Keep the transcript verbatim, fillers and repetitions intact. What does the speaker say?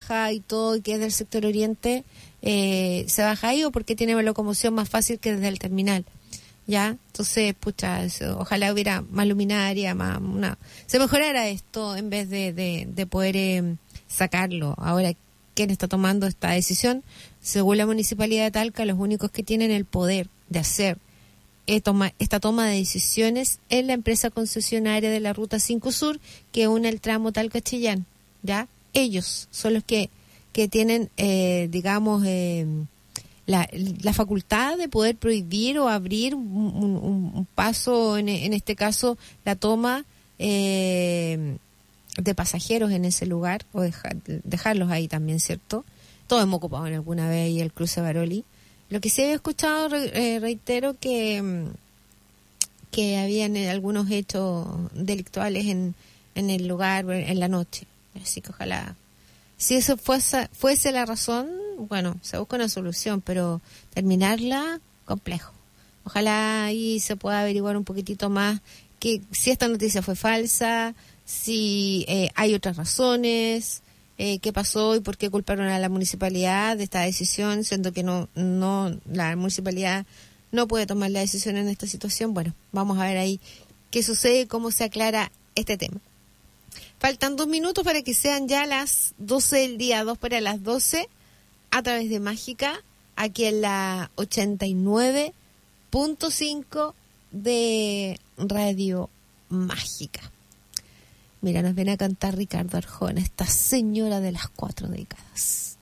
baja y todo, y que es del sector oriente, eh, se baja ahí, o porque tiene una locomoción más fácil que desde el terminal. ¿Ya? Entonces, pucha, eso, ojalá hubiera más luminaria, más una, se mejorara esto en vez de, de, de poder eh, sacarlo. Ahora, ¿quién está tomando esta decisión? Según la Municipalidad de Talca, los únicos que tienen el poder de hacer eh, toma, esta toma de decisiones es la empresa concesionaria de la Ruta cinco Sur, que une el tramo Talca-Chillán, ¿ya? Ellos son los que, que tienen, eh, digamos, eh, La, la facultad de poder prohibir o abrir un, un, un paso, en, en este caso, la toma eh, de pasajeros en ese lugar, o dejar, dejarlos ahí también, ¿cierto? Todos hemos ocupado en alguna vez ahí el cruce Baroli. Lo que sí había escuchado, eh, reitero, que, que habían algunos hechos delictuales en, en el lugar, en la noche. Así que ojalá, si eso fuese, fuese la razón, bueno, se busca una solución, pero terminarla, complejo. Ojalá ahí se pueda averiguar un poquitito más que si esta noticia fue falsa, si eh, hay otras razones, eh, qué pasó y por qué culparon a la municipalidad de esta decisión, siendo que no, no, la municipalidad no puede tomar la decisión en esta situación. Bueno, vamos a ver ahí qué sucede y cómo se aclara este tema. Faltan dos minutos para que sean ya las doce del día, dos para las doce, a través de Mágica, aquí en la ochenta y nueve punto cinco de Radio Mágica. Mira, nos viene a cantar Ricardo Arjona, esta señora de las cuatro décadas.